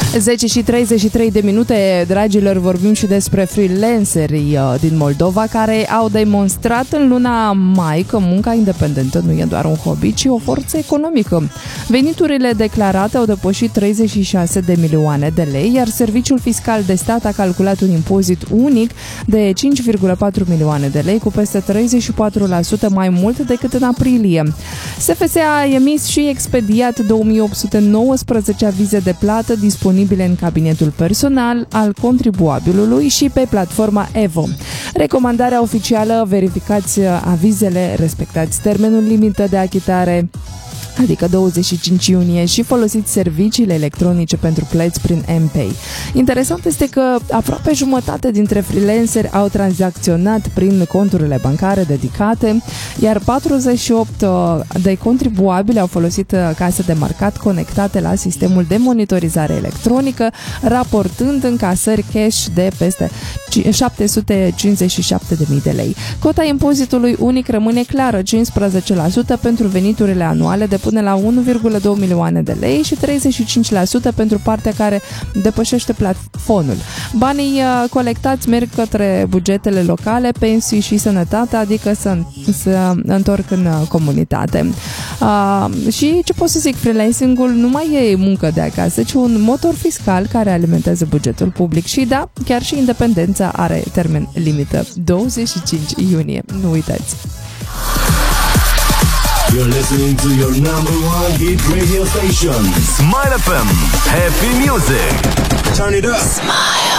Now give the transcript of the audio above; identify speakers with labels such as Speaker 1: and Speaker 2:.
Speaker 1: 10 și 33 de minute, dragilor, vorbim și despre freelancerii din Moldova care au demonstrat în luna mai că munca independentă nu e doar un hobby, ci o forță economică. Veniturile declarate au depășit 36 de milioane de lei, iar Serviciul Fiscal de Stat a calculat un impozit unic de 5,4 milioane de lei, cu peste 34% mai mult decât în aprilie. SFS a emis și expediat 2819 avize de plată disponibile în cabinetul personal al contribuabilului și pe platforma EVO. Recomandarea oficială: verificați avizele, respectați termenul limită de achitare, adică 25 iunie, și folosiți serviciile electronice pentru plăți prin mPay. Interesant este că aproape jumătate dintre freelanceri au tranzacționat prin conturile bancare dedicate, iar 48 de contribuabili au folosit case de marcat conectate la sistemul de monitorizare electronică, raportând încasări cash de peste 757.000 de lei. Cota impozitului unic rămâne clară: 15% pentru veniturile anuale de până la 1,2 milioane de lei și 35% pentru partea care depășește plafonul. Banii colectați merg către bugetele locale, pensii și sănătate, adică să întorc în comunitate. Și ce pot să zic, freelancing-ul nu mai e muncă de acasă, ci un motor fiscal care alimentează bugetul public. Și da, chiar și independența are termen limită: 25 iunie. Nu uitați!
Speaker 2: You're listening to your number one hit radio station,
Speaker 3: Smile FM. Happy music.
Speaker 2: Turn it up. Smile.